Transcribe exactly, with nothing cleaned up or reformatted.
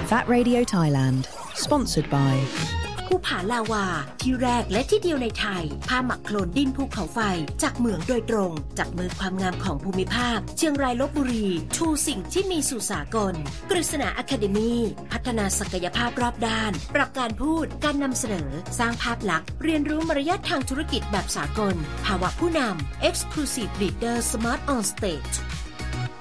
V A T Radio Thailand Sponsored by ภูผาลาวาที่แรกและที่เดียวในไทยผ้าหมักโคลนดินภูเขาไฟจากเหมืองโดยตรงจากมือความงามของภูมิภาคเชียงรายลพบุรีชูสิ่งที่มีสู่สากลกฤษณาอะคาเดมีพัฒนาศักยภาพรอบด้านปรับการพูดการนำเสนอสร้างภาพลักษณ์เรียนรู้มารยาททางธุรกิจแบบสากลภาวะผู้นำ Exclusive Leader Smart on Stage